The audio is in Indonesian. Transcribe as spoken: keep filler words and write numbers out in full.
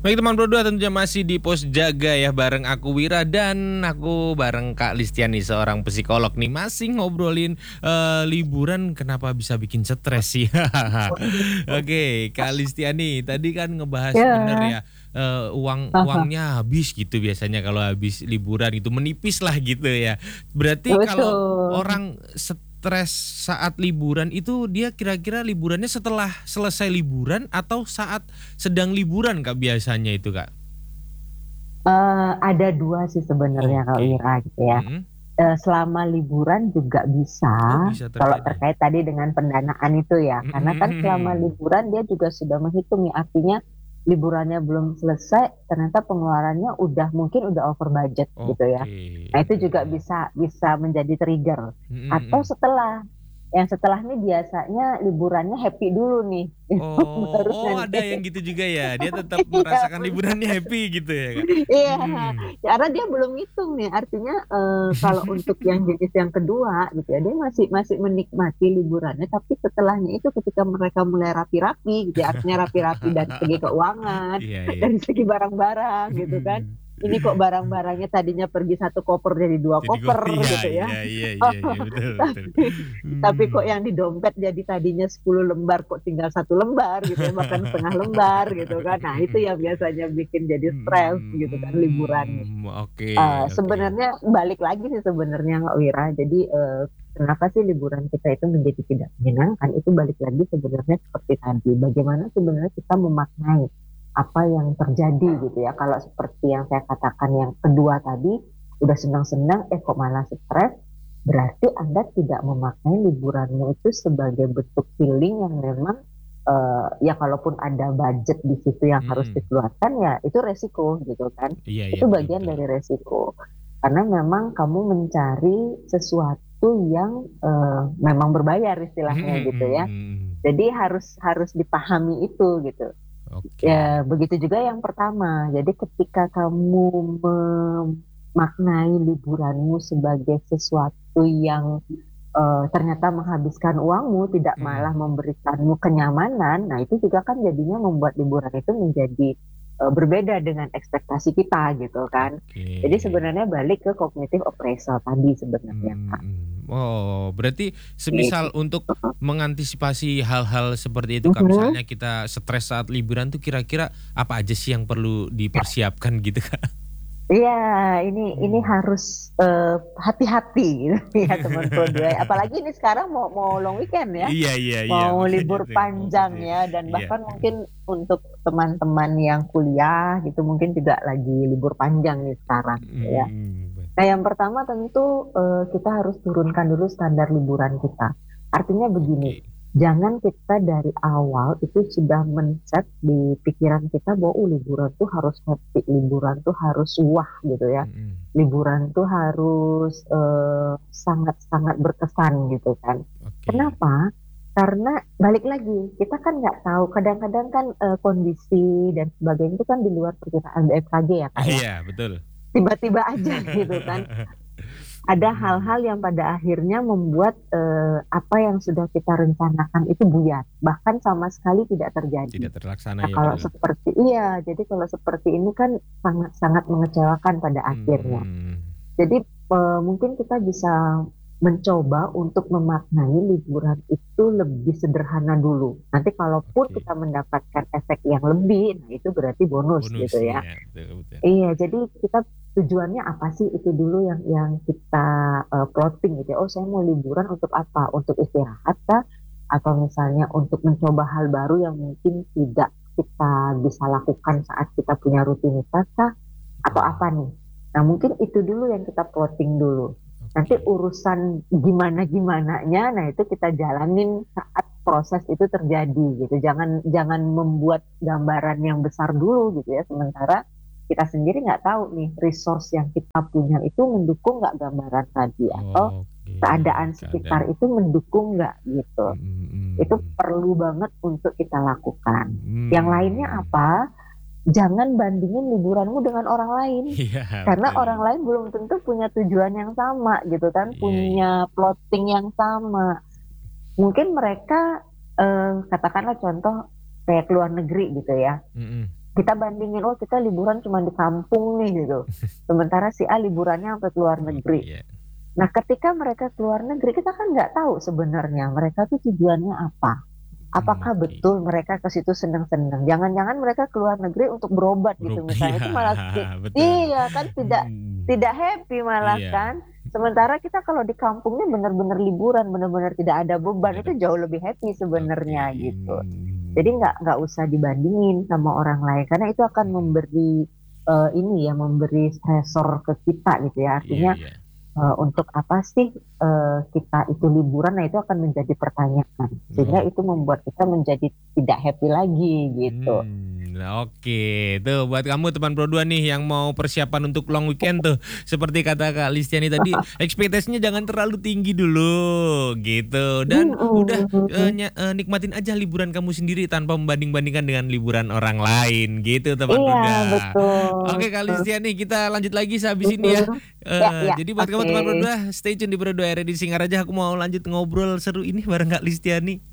Baik teman berdua, tentunya masih di Pos Jaga ya, bareng aku Wira dan aku bareng Kak Listiani, seorang psikolog nih, masih ngobrolin eh, liburan kenapa bisa bikin stres sih. Oke, Kak Listiani, tadi kan ngebahas bener Ya, ya, eh, uang aha, uangnya habis gitu biasanya kalau habis liburan itu menipis lah gitu ya. Berarti kalau betul. orang stres saat liburan itu dia kira-kira liburannya setelah selesai liburan atau saat sedang liburan Kak biasanya itu Kak? Eh, ada dua sih sebenarnya Kak Oke. Wira gitu ya. Mm-mm. Eh, selama liburan juga bisa, Oh bisa kalau terjadi. terkait tadi dengan pendanaan itu ya, karena kan selama Mm-mm. liburan dia juga sudah menghitung ya, artinya liburannya belum selesai, ternyata pengeluarannya udah mungkin udah over budget gitu ya. Oke. Nah itu juga Mm-mm. bisa bisa menjadi trigger. Atau Mm-mm. setelah, yang setelah ini biasanya liburannya happy dulu nih, Oh, baru oh ada nanti. yang gitu juga ya. Dia tetap Iya merasakan benar. liburannya happy gitu ya Kak. Iya, Hmm. karena dia belum hitung nih. Artinya eh, kalau untuk yang jenis yang kedua gitu ya, dia masih masih menikmati liburannya. Tapi setelahnya itu ketika mereka mulai rapi-rapi gitu ya, artinya rapi-rapi dari segi keuangan, Iya iya. dari segi barang-barang gitu kan. Ini kok barang-barangnya tadinya pergi satu koper jadi dua Jadi gua koper iya gitu ya. iya iya iya iya betul betul. Tapi tapi kok Hmm. yang di dompet jadi tadinya sepuluh lembar kok tinggal satu lembar gitu ya, bahkan setengah lembar gitu kan. Nah, itu yang biasanya bikin jadi stres Hmm, gitu kan liburannya. hmm, oke Eh, oke. sebenarnya balik lagi sih sebenarnya Kak Wira. Jadi eh, kenapa sih liburan kita itu menjadi tidak menyenangkan? Itu balik lagi sebenarnya seperti tadi. Bagaimana sebenarnya kita memaknai apa yang terjadi gitu ya. Kalau seperti yang saya katakan yang kedua tadi, udah senang-senang, eh kok malah stres. Berarti Anda tidak memaknai liburanmu itu sebagai bentuk healing yang memang eh, ya kalaupun ada budget di situ yang harus Hmm, dikeluarkan ya itu resiko gitu kan. iya iya Itu betul bagian betul. dari resiko. Karena memang kamu mencari sesuatu yang eh, memang berbayar istilahnya gitu ya. Jadi harus harus dipahami itu gitu. Oke. Ya, begitu juga yang pertama. Jadi ketika kamu memaknai liburanmu sebagai sesuatu yang eh, ternyata menghabiskan uangmu, tidak malah Hmm, memberikanmu kenyamanan, nah itu juga kan jadinya membuat liburan itu menjadi eh, berbeda dengan ekspektasi kita gitu kan. oke. Jadi sebenarnya balik ke cognitive appraisal tadi sebenarnya Kak. Hmm, oh, berarti Gitu. semisal untuk mengantisipasi hal-hal seperti itu, Kak, Mhm. misalnya kita stres saat liburan tuh kira-kira apa aja sih yang perlu dipersiapkan gitu, Kak? Iya, ini ini Hmm. harus eh, hati-hati gitu ya teman-teman. Apalagi ini sekarang mau mau long weekend ya, Iya iya iya, mau makanya libur tuh mau panjang kasih ya, dan iya. bahkan mungkin untuk teman-teman yang kuliah gitu mungkin juga lagi libur panjang nih sekarang gitu ya. Hmm, Nah, yang pertama tentu eh, kita harus turunkan dulu standar liburan kita. Artinya begini, oke. jangan kita dari awal itu sudah men-set di pikiran kita bahwa "Oh, liburan tuh harus happy, liburan tuh harus wah gitu ya. Hmm, Liburan tuh harus eh, sangat-sangat berkesan gitu kan. oke. Kenapa? Karena balik lagi, kita kan nggak tahu. Kadang-kadang kan eh, kondisi dan sebagainya itu kan di luar perkiraan B M K G ya Kak ya. Iya, betul. Tiba-tiba aja gitu kan ada hal-hal Hmm, yang pada akhirnya membuat eh, apa yang sudah kita rencanakan itu buyar, bahkan sama sekali tidak terjadi. tidak terlaksana Nah, ya kalau betul. seperti iya, jadi kalau seperti ini kan sangat-sangat mengecewakan pada akhirnya. Hmm, Jadi eh, mungkin kita bisa mencoba untuk memaknai liburan itu lebih sederhana dulu. Nanti kalaupun oke. kita mendapatkan efek yang lebih, nah itu berarti bonus Bonus gitu ya. ya, betul betul. Iya, jadi kita tujuannya apa sih itu dulu yang yang kita eh, plotting gitu ya. Oh, saya mau liburan untuk apa? Untuk istirahat kah? Atau misalnya untuk mencoba hal baru yang mungkin tidak kita bisa lakukan saat kita punya rutinitas kah? Atau Oh, apa nih? Nah, mungkin itu dulu yang kita plotting dulu. Nanti oke. urusan gimana-gimananya, nah itu kita jalanin saat proses itu terjadi gitu. Jangan jangan membuat gambaran yang besar dulu gitu ya. Sementara kita sendiri nggak tahu nih resource yang kita punya itu mendukung nggak gambaran tadi atau Oke, keadaan keadaan. sekitar itu mendukung nggak gitu. Itu Mhm. perlu banget untuk kita lakukan. Yang lainnya Mmm. apa? Jangan bandingin liburanmu dengan orang lain. Iya Karena orang betul. lain belum tentu punya tujuan yang sama gitu kan, Iya iya. punya plotting yang sama. Mungkin mereka eh, katakanlah contoh kayak ke luar negeri gitu ya. Mhm. kita bandingin, oh kita liburan cuma di kampung nih gitu. Sementara si A liburannya sampai ke luar Oh, negeri. iya. Nah, ketika mereka keluar negeri, kita kan nggak tahu sebenarnya mereka tuh tujuannya apa. Hmm, Apakah oke. betul mereka ke situ senang-senang? Jangan-jangan mereka keluar negeri untuk berobat gitu Berupiah, misalnya. Itu malah ti- betul. iya kan tidak Hmm, tidak happy malah iya, kan. Sementara kita kalau di kampungnya benar-benar liburan, benar-benar tidak ada beban, nggak ada. itu jauh lebih happy Oke. sebenarnya gitu. Jadi Hmm, nggak nggak usah dibandingin sama orang lain karena itu akan memberi eh, ini ya memberi stresor ke kita gitu ya. iya, Artinya iya. eh, untuk apa sih eh, kita itu liburan? Nah itu akan menjadi pertanyaan sehingga Oh. itu membuat kita menjadi tidak happy lagi gitu. Hmm, nah oke. Tuh buat kamu teman Pro dua nih yang mau persiapan untuk long weekend tuh. Seperti kata Kak Listiani tadi, ekspektasinya jangan terlalu tinggi dulu gitu. Dan udah eh, Mm-mm. ny- eh, nikmatin aja liburan kamu sendiri tanpa membanding-bandingkan dengan liburan orang lain gitu teman Iya Roda. betul. Oke Kak Listiani, kita lanjut lagi sehabis ini ya. Mm-mm. Ya Eh, ya jadi buat kamu oke. teman Pro dua, stay tune di Pro dua R D Singaraja. Aku mau lanjut ngobrol seru ini bareng Kak Listiani.